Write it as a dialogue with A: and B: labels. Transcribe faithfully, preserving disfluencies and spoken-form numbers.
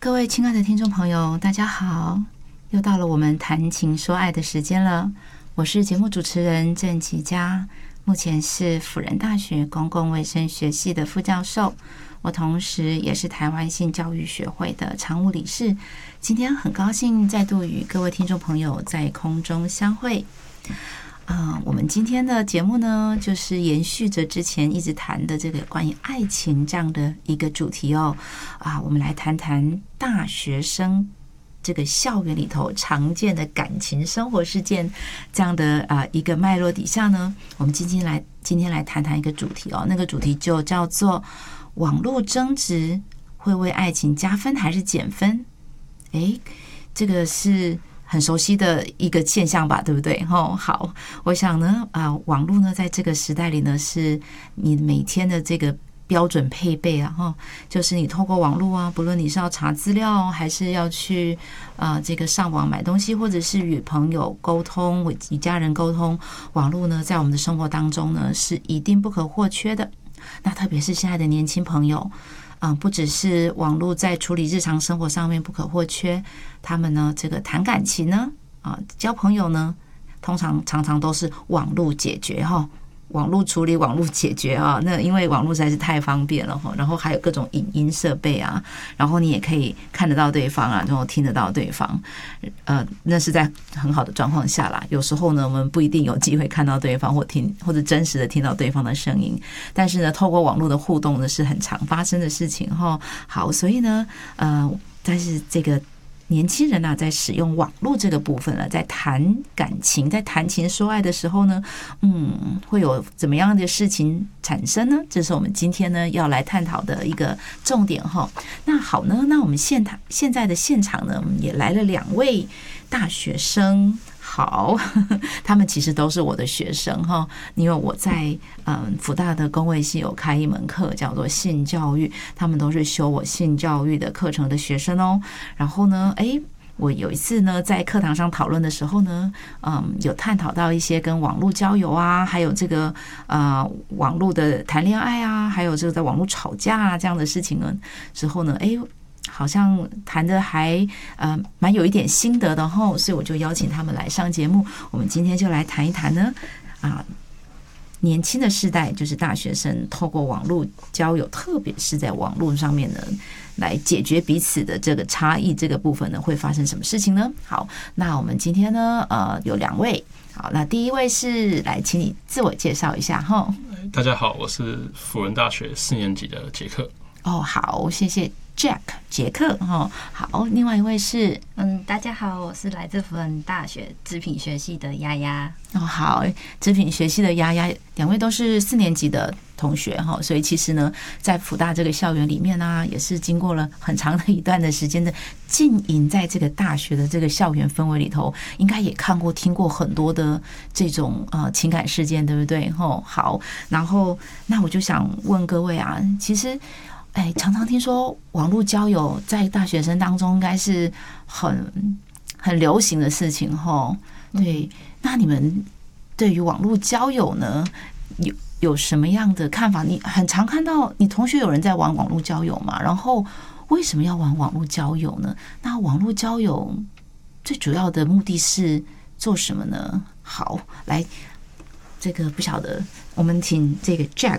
A: 各位亲爱的听众朋友，大家好，又到了我们谈情说爱的时间了。我是节目主持人郑琪佳，目前是辅仁大学公共卫生学系的副教授，我同时也是台湾性教育学会的常务理事。今天很高兴再度与各位听众朋友在空中相会。呃，我们今天的节目呢，就是延续着之前一直谈的这个关于爱情这样的一个主题哦。啊，我们来谈谈大学生这个校园里头常见的感情生活事件这样的啊一个脉络底下呢，我们今天来今天来谈谈一个主题哦，那个主题就叫做网络争执会为爱情加分还是减分？诶，这个是很熟悉的一个现象吧，对不对？哦，好，我想呢，啊，网络呢，在这个时代里呢，是你每天的这个标准配备啊，哈，就是你透过网络啊，不论你是要查资料，还是要去啊、呃、这个上网买东西，或者是与朋友沟通、与家人沟通，网络呢，在我们的生活当中呢，是一定不可或缺的。那特别是现在的年轻朋友。嗯，不只是网络在处理日常生活上面不可或缺，他们呢，这个谈感情呢，啊，交朋友呢，通常常常都是网络解决哈，网络处理、网络解决啊。那因为网络实在是太方便了哈，然后还有各种影音设备啊，然后你也可以看得到对方啊，然后听得到对方，呃，那是在很好的状况下啦。有时候呢，我们不一定有机会看到对方或听或者真实的听到对方的声音，但是呢，透过网络的互动呢，是很常发生的事情哈。好，所以呢，呃，但是这个年轻人啊，在使用网络这个部分了，在谈感情、在谈情说爱的时候呢，嗯，会有怎么样的事情产生呢？这是我们今天呢要来探讨的一个重点哈。那好呢，那我们现场现在的现场呢，也来了两位大学生。好，他们其实都是我的学生哈，因为我在嗯辅大的公卫系有开一门课叫做性教育，他们都是修我性教育的课程的学生哦。然后呢，哎，我有一次呢在课堂上讨论的时候呢，嗯，有探讨到一些跟网络交友啊，还有这个呃网络的谈恋爱啊，还有这个在网络吵架啊这样的事情呢之后呢，哎。好像谈的还呃蛮有一点心得的吼，所以我就邀请他们来上节目。我们今天就来谈一谈呢啊，年轻的世代就是大学生透过网络交友，特别是在网络上面呢，来解决彼此的这个差异这个部分呢，会发生什么事情呢？好，那我们今天呢呃有两位，好，那第一位是来请你自我介绍一下哈。
B: 大家好，我是辅仁大学四年级的杰克。
A: 哦，好，谢谢。Jack 杰克哦，好，另外一位是
C: 嗯，大家好，我是来自辅仁大学织品学系的丫丫。
A: 哦，好，织品学系的丫丫，两位都是四年级的同学哈，所以其实呢，在辅大这个校园里面呢、啊，也是经过了很长的一段的时间的浸淫在这个大学的这个校园氛围里头，应该也看过、听过很多的这种呃情感事件，对不对？吼，好，然后那我就想问各位啊，其实。哎，常常听说网络交友在大学生当中应该是很很流行的事情吼。对，那你们对于网络交友呢，有有什么样的看法？你很常看到你同学有人在玩网络交友嘛？然后为什么要玩网络交友呢？那网络交友最主要的目的是做什么呢？好，来。这个不晓得，我们请这个 Jack